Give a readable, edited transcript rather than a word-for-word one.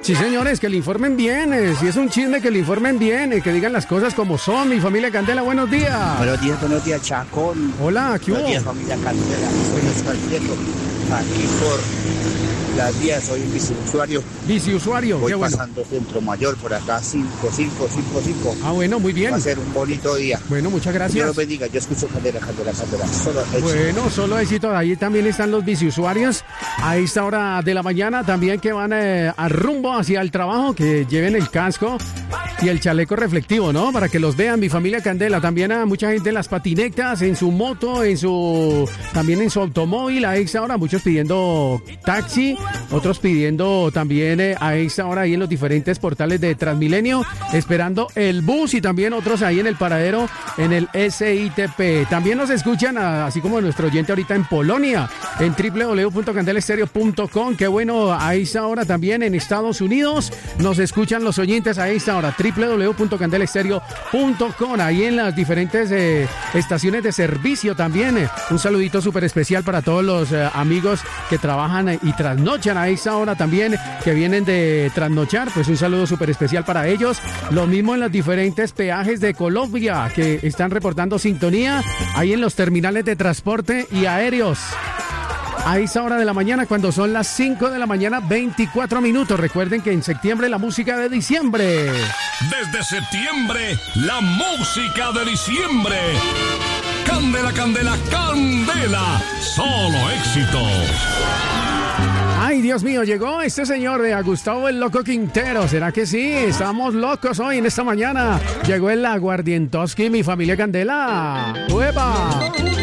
Sí, señores, que le informen bien. Si es un chisme, que le informen bien. Que digan las cosas como son. Mi familia Candela, buenos días. Buenos días, Chacón. Hola, ¿qué hubo? Buenos días, familia Candela. Soy Oscar Prieto. Aquí por las vías, soy un biciusuario. Biciusuario, Voy qué bueno. pasando Centro Mayor por acá, 555. Ah, bueno, muy bien. Va a ser un bonito día. Bueno, muchas Dios gracias. los bendiga. Yo escucho Candela. Solo éxito. Bueno, solo éxito. Ahí también están los biciusuarios a esta hora de la mañana. También que van a rumbo hacia el trabajo, que lleven el casco y el chaleco reflectivo, ¿no? Para que los vean, mi familia Candela. También a mucha gente en las patinetas, en su moto, también en su automóvil. A esta hora muchos pidiendo taxi, otros pidiendo también a esta hora ahí en los diferentes portales de Transmilenio, esperando el bus, y también otros ahí en el paradero, en el SITP. También nos escuchan, así como nuestro oyente ahorita en Polonia, en www.candelestereo.com. Qué bueno, a esta hora también en Estados Unidos nos escuchan los oyentes a esta hora, www.candelestereo.com, ahí en las diferentes estaciones de servicio también. Un saludito súper especial para todos los amigos que trabajan y trasnochan a esta hora también, que vienen de trasnochar, pues un saludo súper especial para ellos. Lo mismo en los diferentes peajes de Colombia, que están reportando sintonía ahí en los terminales de transporte y aéreos. A esa hora de la mañana, cuando son las 5 de la mañana, 24 minutos. Recuerden que en septiembre la música de diciembre. Desde septiembre, la música de diciembre. Candela, Candela, Candela. Solo éxitos. Ay, Dios mío, llegó este señor de Gustavo el Loco Quintero. ¿Será que sí? Estamos locos hoy en esta mañana. Llegó el Aguardientoski, mi familia Candela. ¡Uepa!